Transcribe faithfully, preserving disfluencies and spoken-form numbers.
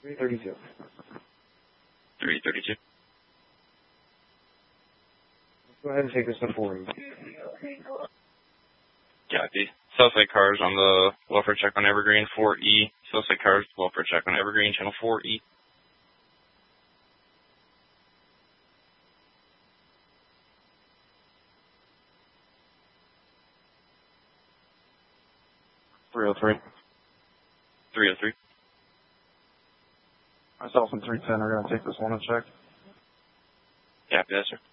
three thirty-two. three thirty-two. Let's go ahead and take this to four E. Copy. Suspect cars on the welfare check on Evergreen, four E. Suspect cars, welfare check on Evergreen, channel four E. three oh three. three oh three. Myself and three ten are going to take this one and check. Copy that, sir.